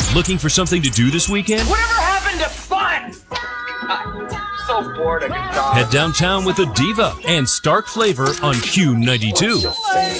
Looking for something to do this weekend? Whatever happened to fun? I'm so bored I could die. Head downtown with the Diva and Stark Flavor on Q92.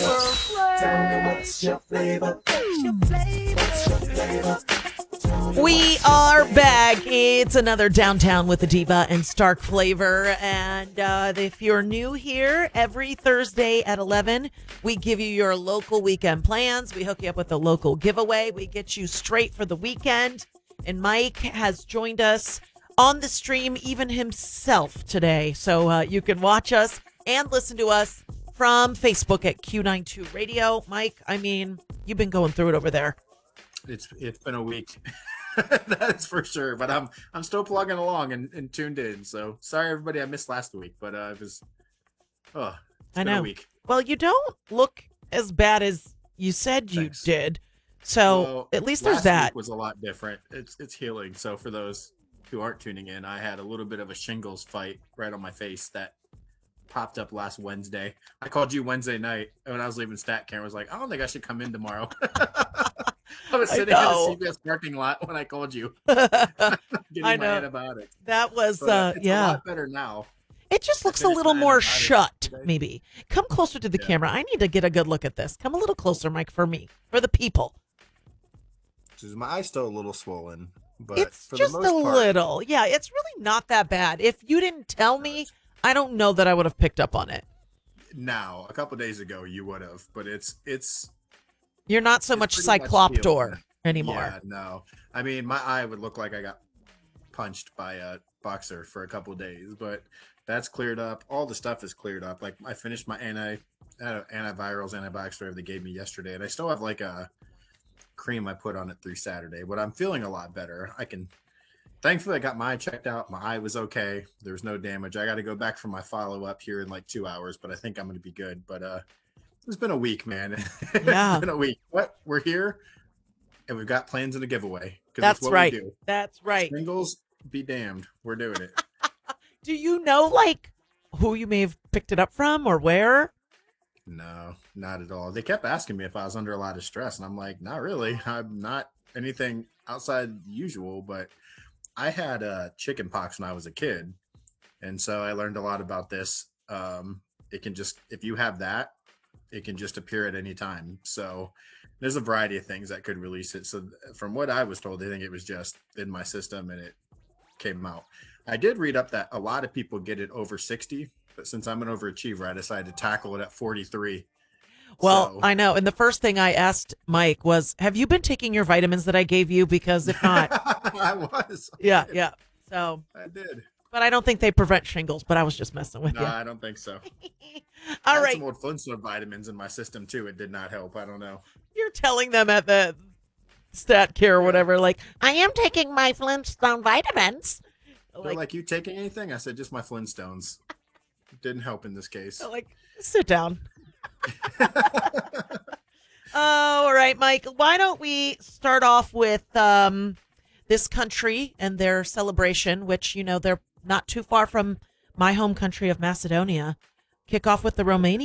We are back. It's another Downtown with the Diva and Stark Flavor. And if you're new here, every Thursday at 11, we give you your local weekend plans. We hook you up with a local giveaway. We get you straight for the weekend. And Mike has joined us on the stream, even himself today. So you can watch us and listen to us from Facebook at Q92 Radio. Mike, I mean, you've been going through it over there. It's been a week. That's for sure. But I'm still plugging along and tuned in. So sorry everybody I missed last week, but it's been a week. Well, you don't look as bad as you said you did. So at least there's that. Last week was a lot different. It's healing. So for those who aren't tuning in, I had a little bit of a shingles fight right on my face that popped up last Wednesday. I called you Wednesday night when I was leaving StatCam. I was like, I don't think I should come in tomorrow. I was sitting in the CVS parking lot when I called you. Getting my head about it. That was, it's a lot better now. It just looks a little more shut, maybe. Come closer to the camera. I need to get a good look at this. Come a little closer, Mike, for me, for the people. My eye's still a little swollen, but it's for just the most part, little. Yeah, it's really not that bad. If you didn't tell me, I don't know that I would have picked up on it. Now, a couple days ago, you would have, but it's you're not so much Cycloptor anymore. Yeah, no. I mean, my eye would look like I got punched by a boxer for a couple days, but that's cleared up. All the stuff is cleared up. Like, I finished my antivirals, antibiotics, whatever they gave me yesterday, and I still have like a cream I put on it through Saturday, but I'm feeling a lot better. Thankfully, I got my eye checked out. My eye was okay. There was no damage. I got to go back for my follow-up here in like 2 hours, but I think I'm going to be good. But it's been a week, man. Yeah. It's been a week. But we're here, and we've got plans and a giveaway. That's what right. We do. That's right. Singles, be damned. We're doing it. Do you know, like, who you may have picked it up from or where? No, not at all. They kept asking me if I was under a lot of stress, and I'm like, not really. I'm not anything outside usual, but I had chicken pox when I was a kid, and so I learned a lot about this. It can just, if you have that, it can just appear at any time. So there's a variety of things that could release it. So from what I was told, they think it was just in my system and it came out. I did read up that a lot of people get it over 60, but since I'm an overachiever, I decided to tackle it at 43. Well, I know. And the first thing I asked Mike was, have you been taking your vitamins that I gave you? Because if not, I was. Yeah. So I did. But I don't think they prevent shingles, but I was just messing with you. No, I don't think so. All I had right. some old Flintstone vitamins in my system too. It did not help. I don't know. You're telling them at the stat care or whatever, like, I am taking my Flintstone vitamins. They're like, you taking anything? I said, just my Flintstones. It didn't help in this case. Like, sit down. All right, Mike, why don't we start off with this country and their celebration, which, you know, they're not too far from my home country of Macedonia. Kick off with the Romanian